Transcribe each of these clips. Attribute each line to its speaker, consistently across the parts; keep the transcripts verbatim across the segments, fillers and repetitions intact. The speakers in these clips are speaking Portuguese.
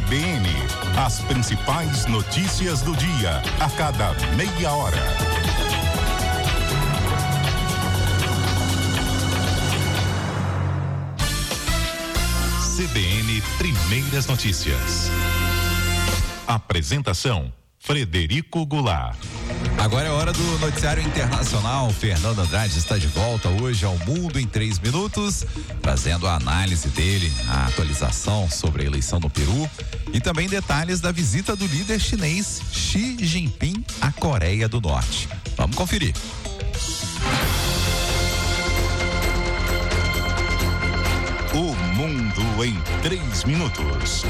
Speaker 1: B N, as principais notícias do dia, a cada meia hora. C B N Primeiras Notícias. Apresentação: Frederico Goulart.
Speaker 2: Agora é hora do noticiário internacional. Fernando Andrade está de volta hoje ao Mundo em três minutos, trazendo a análise dele, a atualização sobre a eleição no Peru e também detalhes da visita do líder chinês Xi Jinping à Coreia do Norte. Vamos conferir.
Speaker 1: O Mundo em três minutos.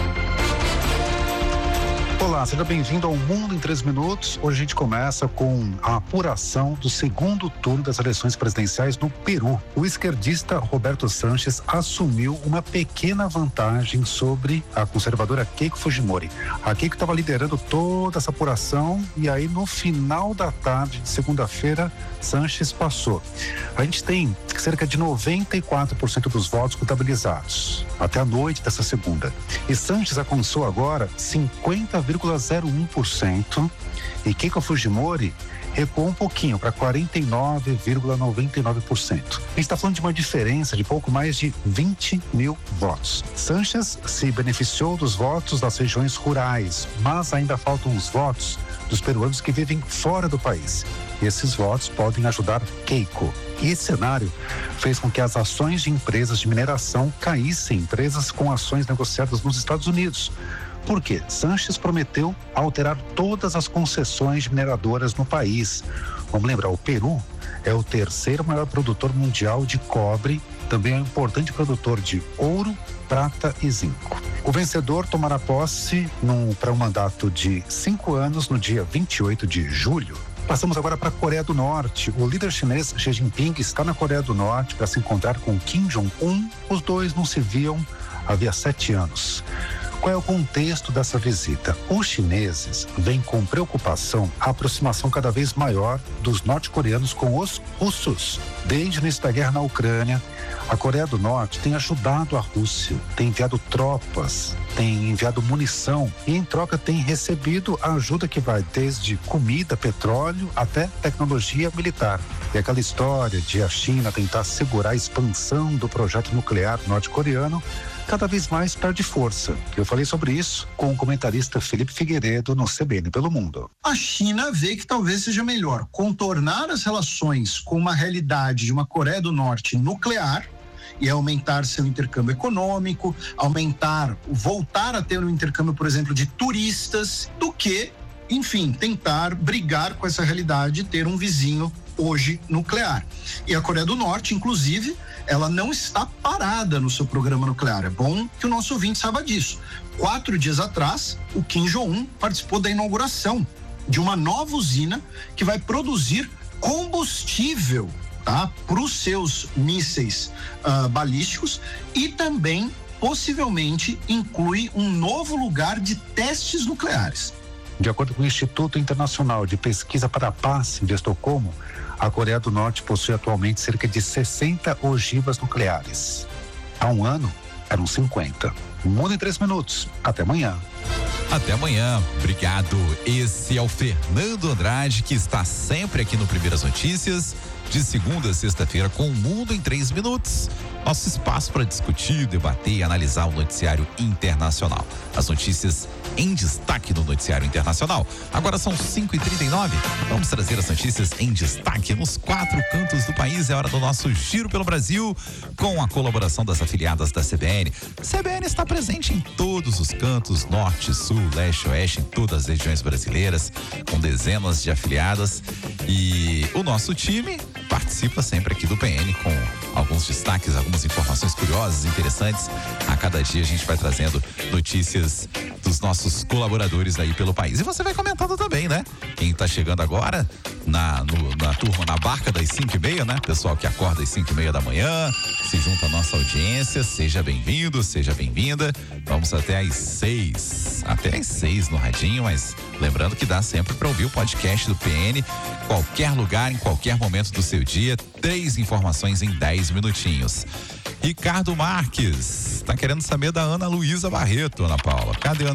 Speaker 3: Olá, seja bem-vindo ao Mundo em três minutos. Hoje a gente começa com a apuração do segundo turno das eleições presidenciais no Peru. O esquerdista Roberto Sanches assumiu uma pequena vantagem sobre a conservadora Keiko Fujimori. A Keiko estava liderando toda essa apuração e aí no final da tarde de segunda-feira, Sanches passou. A gente tem cerca de noventa e quatro por cento dos votos contabilizados até a noite dessa segunda. E Sanches alcançou agora cinquenta vírgula zero um por cento e Keiko Fujimori recuou um pouquinho para quarenta e nove vírgula noventa e nove por cento. A gente está falando de uma diferença de pouco mais de vinte mil votos. Sanches se beneficiou dos votos das regiões rurais, mas ainda faltam os votos dos peruanos que vivem fora do país. E esses votos podem ajudar Keiko. E esse cenário fez com que as ações de empresas de mineração caíssem, empresas com ações negociadas nos Estados Unidos. Por quê? Sanches prometeu alterar todas as concessões mineradoras no país. Vamos lembrar, o Peru é o terceiro maior produtor mundial de cobre, também é um importante produtor de ouro, prata e zinco. O vencedor tomará posse para um mandato de cinco anos no dia vinte e oito de julho. Passamos agora para a Coreia do Norte. O líder chinês Xi Jinping está na Coreia do Norte para se encontrar com Kim Jong-un. Os dois não se viam havia sete anos. Qual é o contexto dessa visita? Os chineses veem com preocupação a aproximação cada vez maior dos norte-coreanos com os russos. Desde o início da guerra na Ucrânia, a Coreia do Norte tem ajudado a Rússia, tem enviado tropas, tem enviado munição e em troca tem recebido a ajuda que vai desde comida, petróleo até tecnologia militar. E aquela história de a China tentar segurar a expansão do projeto nuclear norte-coreano cada vez mais perde força. Eu falei sobre isso com o comentarista Felipe Figueiredo no C B N pelo Mundo.
Speaker 4: A China vê que talvez seja melhor contornar as relações com uma realidade de uma Coreia do Norte nuclear e aumentar seu intercâmbio econômico, aumentar, voltar a ter um intercâmbio, por exemplo, de turistas, do que, enfim, tentar brigar com essa realidade e ter um vizinho hoje nuclear. E a Coreia do Norte, inclusive, ela não está parada no seu programa nuclear. É bom que o nosso ouvinte saiba disso. Quatro dias atrás, o Kim Jong-un participou da inauguração de uma nova usina que vai produzir combustível, tá, para os seus mísseis uh, balísticos e também possivelmente inclui um novo lugar de testes nucleares.
Speaker 3: De acordo com o Instituto Internacional de Pesquisa para a Paz de Estocolmo, a Coreia do Norte possui atualmente cerca de sessenta ogivas nucleares. Há um ano, eram cinquenta. Mundo em três minutos. Até amanhã.
Speaker 2: Até amanhã. Obrigado. Esse é o Fernando Andrade, que está sempre aqui no Primeiras Notícias, de segunda a sexta-feira, com o Mundo em três minutos. Nosso espaço para discutir, debater e analisar o noticiário internacional. As notícias em destaque no noticiário internacional. Agora são cinco e trinta e nove. Vamos trazer as notícias em destaque nos quatro cantos do país. É hora do nosso Giro pelo Brasil, com a colaboração das afiliadas da C B N. C B N está presente em todos os cantos, norte, sul, leste, oeste, em todas as regiões brasileiras, com dezenas de afiliadas. E o nosso time participa sempre aqui do P N com alguns destaques, algumas informações curiosas, interessantes. A cada dia a gente vai trazendo notícias dos nossos colaboradores aí pelo país. E você vai comentando também, né? Quem tá chegando agora na, no, na turma, na barca das cinco e meia, né? Pessoal que acorda às cinco e meia da manhã, se junta à nossa audiência, seja bem-vindo, seja bem-vinda. Vamos até às seis, até às seis no radinho, mas lembrando que dá sempre para ouvir o podcast do P N, qualquer lugar, em qualquer momento do seu dia, três informações em dez minutinhos. Ricardo Marques, tá querendo saber da Ana Luísa Barreto, Ana Paula. Cadê a